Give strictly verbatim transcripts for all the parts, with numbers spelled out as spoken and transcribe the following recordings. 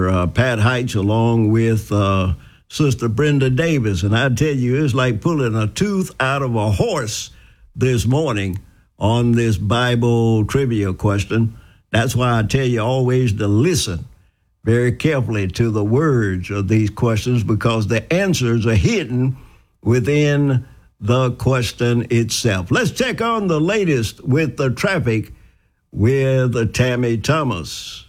Uh, Pat Heights along with uh, Sister Brenda Davis. And I tell you, it's like pulling a tooth out of a horse this morning on this Bible trivia question. That's why I tell you always to listen very carefully to the words of these questions, because the answers are hidden within the question itself. Let's check on the latest with the traffic with Tammy Thomas.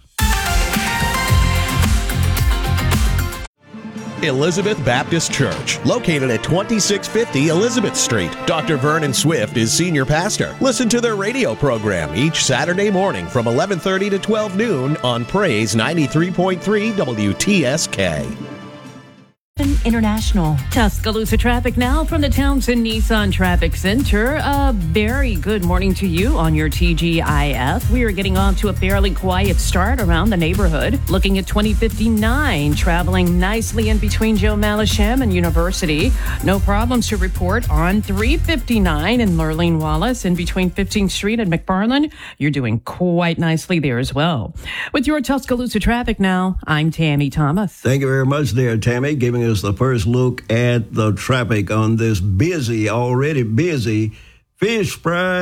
Elizabeth Baptist Church, located at twenty-six fifty Elizabeth Street. Doctor Vernon Swift is senior pastor. Listen to their radio program each Saturday morning from eleven thirty to twelve noon on Praise ninety-three point three W T S K. International. Tuscaloosa traffic now from the Townsend Nissan Traffic Center. A very good morning to you on your T G I F. We are getting off to a fairly quiet start around the neighborhood. Looking at twenty fifty-nine, traveling nicely in between Joe Malisham and University. No problems to report on three fifty-nine in Lurleen Wallace in between fifteenth Street and McFarland. You're doing quite nicely there as well. With your Tuscaloosa traffic now, I'm Tammy Thomas. Thank you very much there, Tammy, giving us the first look at the traffic on this busy, already busy Fish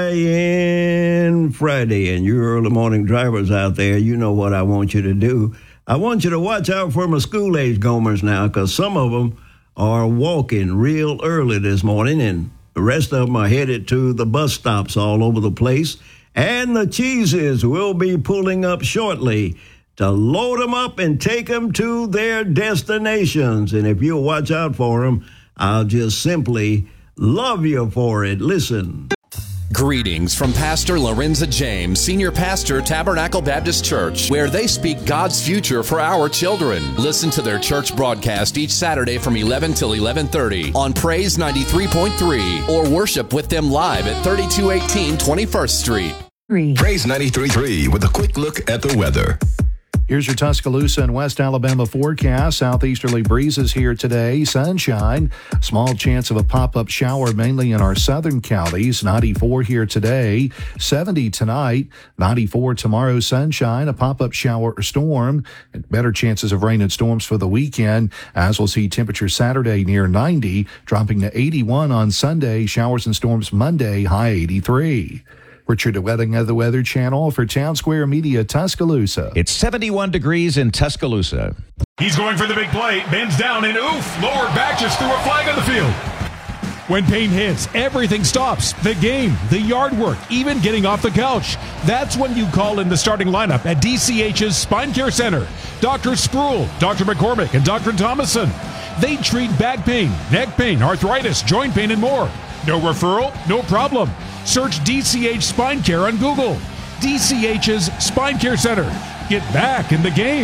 Frying Friday. And you early morning drivers out there, you know what I want you to do. I want you to watch out for my school-age gomers now, because some of them are walking real early this morning, and the rest of them are headed to the bus stops all over the place. And the cheeses will be pulling up shortly to load them up and take them to their destinations. And if you'll watch out for them, I'll just simply love you for it. Listen. Greetings from Pastor Lorenza James, Senior Pastor, Tabernacle Baptist Church, where they speak God's future for our children. Listen to their church broadcast each Saturday from eleven till eleven thirty on Praise ninety-three point three, or worship with them live at thirty-two eighteen twenty-first Street. Praise ninety-three point three with a quick look at the weather. Here's your Tuscaloosa and West Alabama forecast. Southeasterly breezes here today. Sunshine. Small chance of a pop-up shower mainly in our southern counties. ninety-four here today. seventy tonight. ninety-four tomorrow. Sunshine. A pop-up shower or storm. And better chances of rain and storms for the weekend, as we'll see temperatures Saturday near ninety, dropping to eighty-one on Sunday. Showers and storms Monday, high eighty-three. Richard Wedding of the Weather Channel for Town Square Media, Tuscaloosa. It's seventy-one degrees in Tuscaloosa. He's going for the big play, bends down, and oof, lower back just threw a flag on the field. When pain hits, everything stops. The game, the yard work, even getting off the couch. That's when you call in the starting lineup at D C H's Spine Care Center. Doctor Spruill, Doctor McCormick, and Doctor Thomason. They treat back pain, neck pain, arthritis, joint pain, and more. No referral? No problem. Search D C H Spine Care on Google. D C H's Spine Care Center. Get back in the game.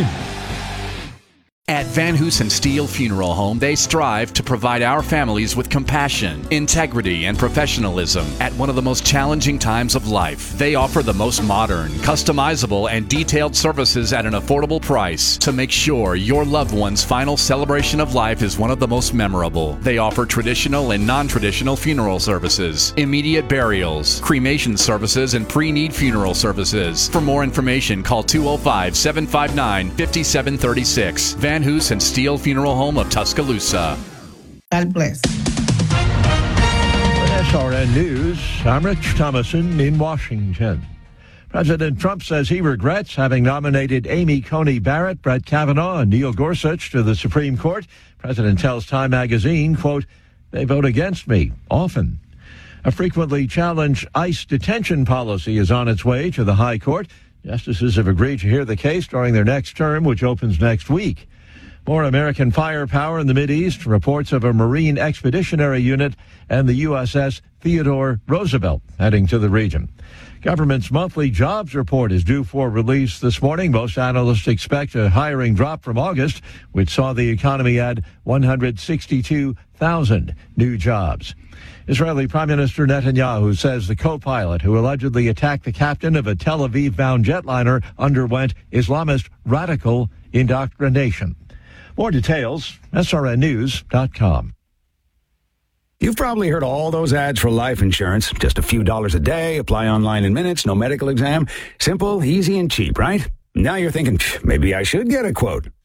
At Van Hoosen Steel Funeral Home, they strive to provide our families with compassion, integrity, and professionalism at one of the most challenging times of life. They offer the most modern, customizable, and detailed services at an affordable price to make sure your loved one's final celebration of life is one of the most memorable. They offer traditional and non-traditional funeral services, immediate burials, cremation services, and pre-need funeral services. For more information, call two oh five, seven five nine, five seven three six. Van Hoosen Steel Funeral Home of Tuscaloosa. God bless. S R N News, I'm Rich Thomason in Washington. President Trump says he regrets having nominated Amy Coney Barrett, Brett Kavanaugh, and Neil Gorsuch to the Supreme Court. President tells Time magazine, quote, "They vote against me, often." A frequently challenged ICE detention policy is on its way to the High Court. Justices have agreed to hear the case during their next term, which opens next week. More American firepower in the Mideast, reports of a Marine Expeditionary Unit and the U S S Theodore Roosevelt heading to the region. Government's monthly jobs report is due for release this morning. Most analysts expect a hiring drop from August, which saw the economy add one hundred sixty-two thousand new jobs. Israeli Prime Minister Netanyahu says the co-pilot who allegedly attacked the captain of a Tel Aviv-bound jetliner underwent Islamist radical indoctrination. More details, S R N news dot com. You've probably heard all those ads for life insurance. Just a few dollars a day, apply online in minutes, no medical exam. Simple, easy, and cheap, right? Now you're thinking, maybe I should get a quote.